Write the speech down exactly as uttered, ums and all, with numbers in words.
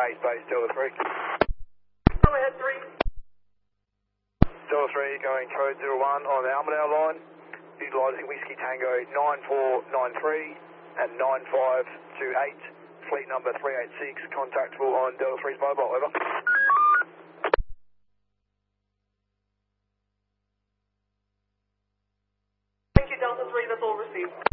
base, base, Delta three. Go ahead, three. Delta three going code zero one on the Armadale line, utilising Whiskey Tango nine four nine three and nine five two eight, fleet number three eight six, contactable on Delta three's mobile, over. Thank you, Delta three, that's all received.